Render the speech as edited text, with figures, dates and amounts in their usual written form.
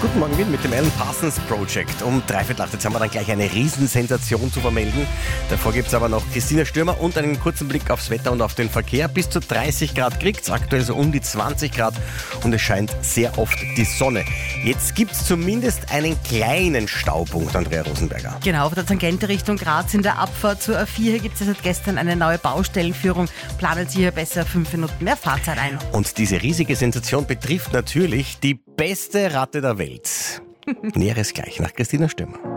Guten Morgen mit dem Alan Parsons Project. Um 7:45 jetzt haben wir dann gleich eine Riesensensation zu vermelden. Davor gibt es aber noch Christina Stürmer und einen kurzen Blick aufs Wetter und auf den Verkehr. Bis zu 30 Grad kriegt es, aktuell so um die 20 Grad und es scheint sehr oft die Sonne. Jetzt gibt es zumindest einen kleinen Staupunkt, Andrea Rosenberger. Genau, auf der Tangente Richtung Graz in der Abfahrt zur A4 hier gibt es seit gestern eine neue Baustellenführung. Planen Sie hier besser 5 Minuten mehr Fahrzeit ein. Und diese riesige Sensation betrifft natürlich die beste Ratte der Welt. Näheres gleich nach Christina Stürmer.